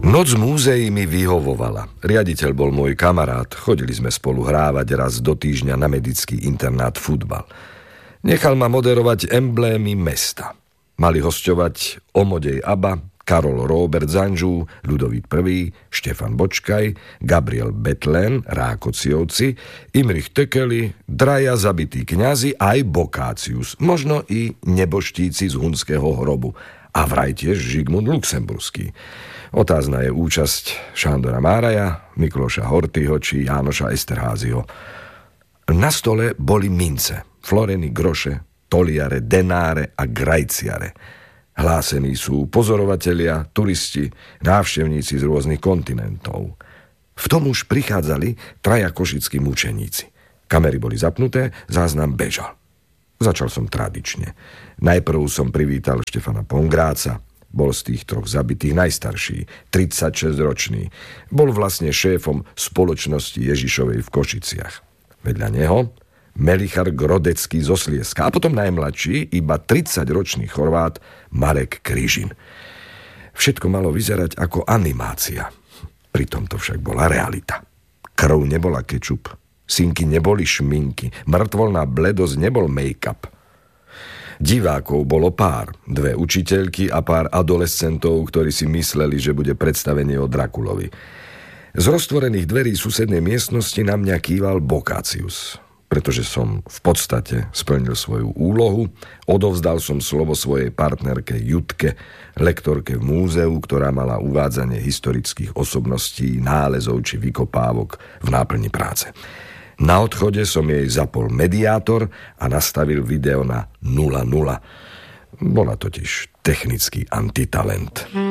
Noc v múzei mi vyhovovala. Riaditeľ bol môj kamarát, chodili sme spolu hrávať raz do týždňa na medický internát futbal. Nechal ma moderovať emblémy mesta. Mali hosťovať Omodej Aba, Karol Róbert Zanžú, Ľudovít I, Štefan Bočkaj, Gabriel Betlen, Rákociovci, Imrich Tekeli, Draja zabití kňazi, aj Bokácius, možno i neboštíci z Hunského hrobu a vraj tiež Žigmund Luxemburský. Otázna je účasť Šándora Máraja, Mikloša Hortyho či Jánoša Esterházyho. Na stole boli mince, floreny, groše, toliare, denáre a grajciare. Hlásení sú pozorovatelia, turisti, návštevníci z rôznych kontinentov. V tom už prichádzali 3 košickí mučeníci. Kamery boli zapnuté, záznam bežal. Začal som tradične. Najprv som privítal Štefana Pongráca. Bol z tých 3 zabitých najstarší, 36-ročný. Bol vlastne šéfom spoločnosti Ježišovej v Košiciach. Vedľa neho Melichar Grodecký zo Slieska a potom najmladší, iba 30-ročný Chorvát Marek Kryžin. Všetko malo vyzerať ako animácia. Pritom to však bola realita. Krv nebola kečup, synky neboli šminky, mŕtvolná bledosť nebol make-up. Divákov bolo pár, 2 učiteľky a pár adolescentov, ktorí si mysleli, že bude predstavenie o Drakulovi. Z roztvorených dverí susednej miestnosti na mňa kýval Bokácius. Pretože som v podstate splnil svoju úlohu, odovzdal som slovo svojej partnerke Jutke, lektorke v múzeu, ktorá mala uvádzanie historických osobností, nálezov či vykopávok v náplni práce. Na odchode som jej zapol mediátor a nastavil video na 0:0. Bola totiž technický antitalent.